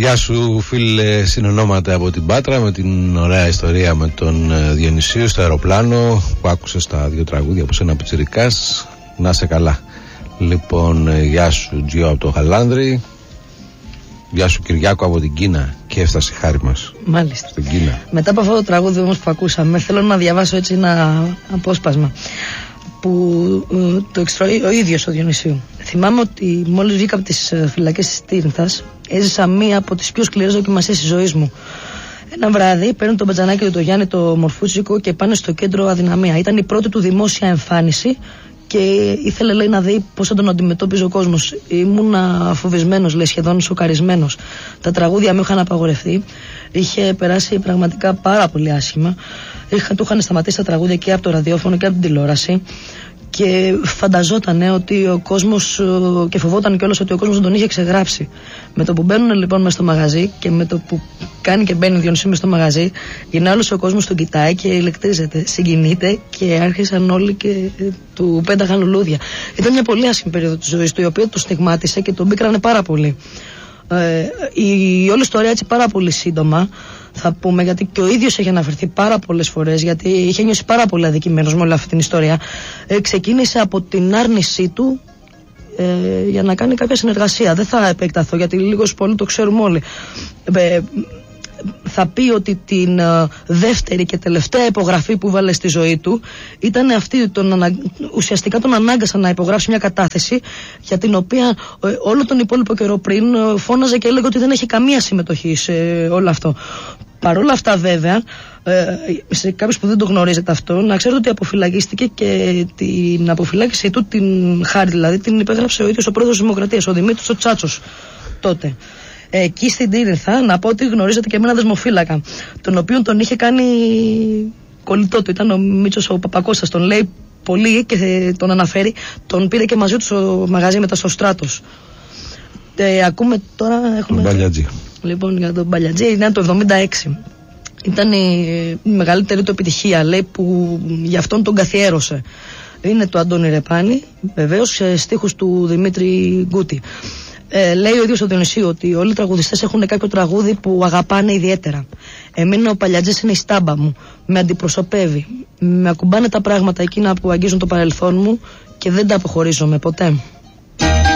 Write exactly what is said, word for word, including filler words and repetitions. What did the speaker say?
Γεια σου φίλε συνονόματα από την Πάτρα, με την ωραία ιστορία με τον Διονυσίου στο αεροπλάνο που άκουσες τα δύο τραγούδια από σένα πιτσιρικάς. Να είσαι καλά. Λοιπόν, γεια σου Τζιο από το Χαλάνδρη. Γεια σου Κυριάκο από την Κίνα. Και έφτασε η χάρη μας. Μάλιστα. Στην Κίνα. Μετά από αυτό το τραγούδι όμως που ακούσαμε, θέλω να διαβάσω έτσι ένα απόσπασμα που ε, το εξτροεί ο ίδιος ο Διονυσίου. Θυμάμαι ότι μόλις βγήκα από τις φυλακές της Τύρινθας, έζησα μία από τις πιο σκληρές δοκιμασίες της ζωής μου. Ένα βράδυ παίρνουν τον Μπατζανάκη του το Γιάννη το Μορφούτσικο και πάνε στο κέντρο Αδυναμία. Ήταν η πρώτη του δημόσια εμφάνιση και ήθελε, λέει, να δει πώς θα τον αντιμετώπιζε ο κόσμος. Ήμουνα φοβισμένος, λέει, σχεδόν σοκαρισμένος. Τα τραγούδια μου είχαν απαγορευτεί. Είχε περάσει πραγματικά πάρα πολύ άσχημα. Είχα, του είχαν σταματήσει τα τραγούδια και από το ραδιόφωνο και από την τηλεόραση. Και φανταζότανε ότι ο κόσμος, και φοβόταν κιόλας ότι ο κόσμος τον είχε ξεγράψει. Με το που μπαίνουν λοιπόν μέσα στο μαγαζί και με το που κάνει και μπαίνει Διονυσίου μέσα στο μαγαζί, γυρνάει όλος ο κόσμος τον κοιτάει και ηλεκτρίζεται, συγκινείται και άρχισαν όλοι και του πέταγαν λουλούδια. Ήταν μια πολύ άσχημη περίοδο της ζωής του, η οποία τον στιγμάτισε και τον πίκρανε πάρα πολύ. Ε, η όλη ιστορία, έτσι πάρα πολύ σύντομα θα πούμε, γιατί και ο ίδιος έχει αναφερθεί πάρα πολλές φορές, γιατί είχε νιώσει πάρα πολύ αδικημένος με όλη αυτή την ιστορία. Ε, ξεκίνησε από την άρνησή του ε, για να κάνει κάποια συνεργασία. Δεν θα επεκταθώ γιατί λίγος πολύ το ξέρουμε όλοι. Ε, θα πει ότι την uh, δεύτερη και τελευταία υπογραφή που βάλε στη ζωή του ήταν αυτή, τον ανα... ουσιαστικά τον ανάγκασαν να υπογράψει μια κατάθεση για την οποία uh, όλο τον υπόλοιπο καιρό πριν uh, φώναζε και έλεγε ότι δεν έχει καμία συμμετοχή σε όλο αυτό. Παρ' όλα αυτά βέβαια, σε κάποιους που δεν το γνωρίζετε αυτό, να ξέρετε ότι αποφυλακίστηκε και την αποφυλάκησή του, την χάρη δηλαδή, την υπέγραψε ο ίδιος ο πρόεδρος της Δημοκρατίας, ο Δημήτρης ο Τσάτσος τότε. Εκεί στην Τύρινθα, να πω ότι γνωρίζετε και με ένα δεσμοφύλακα, τον οποίο τον είχε κάνει κολλητό του. Ήταν ο Μίτσος ο Παπακώστας, τον λέει πολύ και τον αναφέρει. Τον πήρε και μαζί του στο μαγαζί μετά στο Στράτος. Ε, ακούμε τώρα. Έχουμε... Τον Μπαλιατζή. Λοιπόν, για τον Μπαλιατζή ήταν το εβδομήντα έξι. Ήταν η μεγαλύτερη του επιτυχία, λέει, που γι' αυτόν τον καθιέρωσε. Είναι το Αντώνη Ρεπάνη, βεβαίως, στίχους του Δημήτρη Γκούτη. Ε, λέει ο ίδιος ο Διονυσίου ότι όλοι οι τραγουδιστές έχουν κάποιο τραγούδι που αγαπάνε ιδιαίτερα. Εμένα ο Παλιατζής είναι η στάμπα μου. Με αντιπροσωπεύει. Με ακουμπάνε τα πράγματα εκείνα που αγγίζουν το παρελθόν μου και δεν τα αποχωρίζομαι ποτέ.